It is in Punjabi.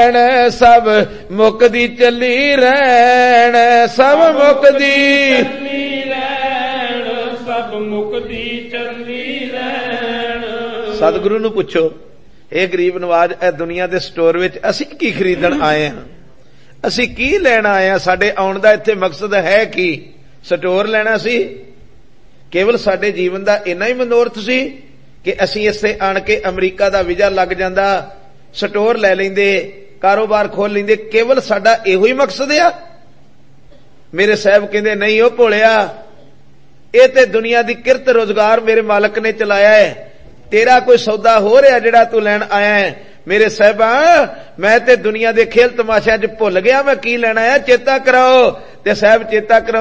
ਰਹਿਣ ਸਭ ਮੁਕਦੀ ਚੱਲੀ ਰਹਿਣ ਸਭ ਮੁਕਦੀ ਚੱਲੀ ਰਹਿਣ ਸਭ ਮੁਕਦੀ ਚੱਲੀ ਰਹਿਣ। ਸਤਿਗੁਰੂ ਨੂੰ ਪੁੱਛੋ, ਇਹ ਗਰੀਬ ਨਵਾਜ ਇਹ ਦੁਨੀਆ ਦੇ ਸਟੋਰ ਵਿੱਚ ਅਸੀਂ ਕੀ ਖਰੀਦਣ ਆਏ ਹਾਂ, ਅਸੀਂ ਕੀ ਲੈਣ ਆਏ ਹਾਂ, ਸਾਡੇ ਆਉਣ ਦਾ ਇੱਥੇ ਮਕਸਦ ਹੈ ਕੀ? ਸਟੋਰ ਲੈਣਾ ਸੀ? ਕੇਵਲ ਸਾਡੇ ਜੀਵਨ ਦਾ ਇੰਨਾ ਹੀ ਮਨੋਰਥ ਸੀ ਕਿ ਅਸੀਂ ਇੱਥੇ ਆਣ ਕੇ ਅਮਰੀਕਾ ਦਾ ਵੀਜ਼ਾ ਲੱਗ ਜਾਂਦਾ, ਸਟੋਰ ਲੈ ਲੈਂਦੇ, ਕਾਰੋਬਾਰ ਖੋਲ ਲੈਂਦੇ, ਕੇਵਲ ਸਾਡਾ ਇਹੋ ਹੀ ਮਕਸਦ ਆ? ਮੇਰੇ ਸਾਹਿਬ ਕਹਿੰਦੇ ਨਹੀਂ ਉਹ ਭੋਲਿਆ, ਇਹ ਤੇ ਦੁਨੀਆ ਦੀ ਕਿਰਤ ਰੋਜ਼ਗਾਰ ਮੇਰੇ ਮਾਲਕ ਨੇ ਚਲਾਇਆ ਹੈ, ਤੇਰਾ ਕੋਈ ਸੌਦਾ ਹੋ ਰਿਹਾ ਜਿਹੜਾ ਤੂੰ ਲੈਣ ਆਇਆ ਹੈ? ਮੇਰੇ ਸਾਹਿਬਾਂ ਮੈਂ ਤੇ ਦੁਨੀਆ ਦੇ ਖੇਲ ਤਮਾਸ਼ਿਆਂ 'ਚ ਭੁੱਲ ਗਿਆ ਮੈਂ ਕੀ ਲੈਣਾ ਹੈ, ਚੇਤਾ ਕਰਾਓ। ਤੇ ਸਾਹਿਬ ਚੇਤਾ ਕਰਾਓ